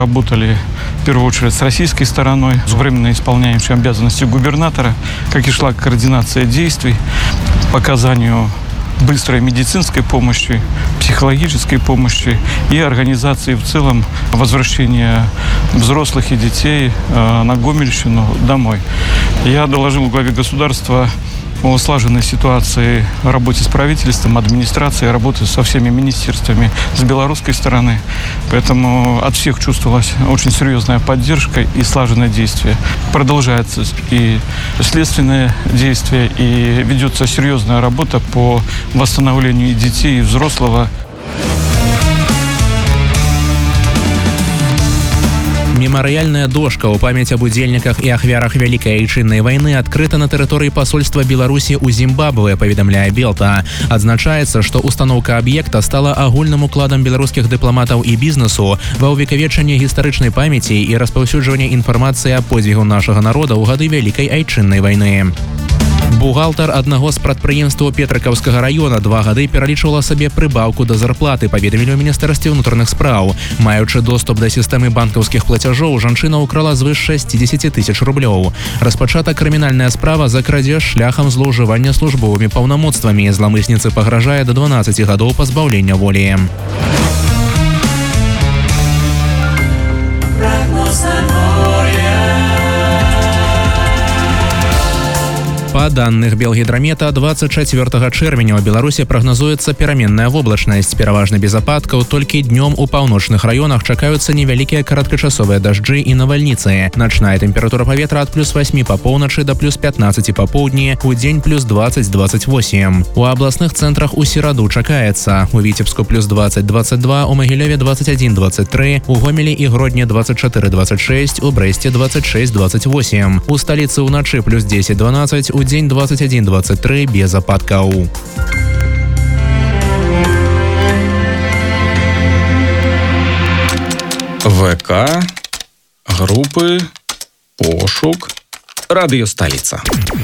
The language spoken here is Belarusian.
Работали в первую очередь с российской стороной, с временно исполняющим обязанности губернатора, как и шла координация действий по оказанию быстрой медицинской помощи, психологической помощи и организации в целом возвращения взрослых и детей на Гомельщину домой. Я доложил главе государства о слаженной ситуации в работе с правительством, администрацией, работе со всеми министерствами с белорусской стороны. Поэтому от всех чувствовалась очень серьезная поддержка и слаженное действие. Продолжается и следственное действие, и ведется серьезная работа по восстановлению и детей, и взрослого. Мемарыяльная дошка ў памяць аб удзельніках і ахвярах Вялікай айчыннай вайны адкрыта на тэрыторыі пасольства Беларусі ў Зімбабве, паведамляе Белта. Адзначаецца, што устаноўка аб'екта стала агульным укладам беларускіх дыпламатаў і бізнесу ва ўвекавечанне гістарычнай памяці і распаўсюджванне інфармацыі аб подзвігу нашага народа ў гады Вялікай айчыннай вайны. Бухгалтар аднаго з прадпрыемстваў Петрыкаўскага района 2 гады пералічвала сабе прыбаўку да зарплаты, паведамілі ў міністэрстве ўнутраных спраў. Маючы доступ да сістэмы банкаўскіх плацяжоў, жанчына ўкрала звыш 60 тысяч рублёў. Распачата крымінальная справа за крадзеж шляхам злоўжывання службовымі паўнамоцтвамі. Зламысніцы пагражае да 12 гадоў пазбаўлення волі. Па данных Белгідрамета, 24 чэрвеня ў Беларусі прагназуецца пераменная воблачнасць, пераважна без ападкаў, толькі днём у паўночных раёнах чакаюцца невялікія кароткачасовыя дажджы і навальніцы. Начная тэмпература паветра ад +8 па поўначы да +15 па поўдні, у дзень +20-28. У абласных цэнтрах у сераду чакаецца: у Віцебску +20-22, у Магілёве 21-23, у Гомелі і Гродні 24-26, у Брэсце 26-28. У сталіцы ўначы +10-12, у дзень 21-23 без ападкаў. ВК, групы, пошук, радыё Сталіца.